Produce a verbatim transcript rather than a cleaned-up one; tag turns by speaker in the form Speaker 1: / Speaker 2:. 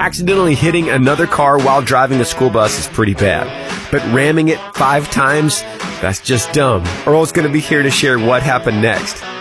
Speaker 1: accidentally hitting another car while driving a school bus is pretty bad. But ramming it five times, that's just dumb. Earl's going to be here to share what happened next.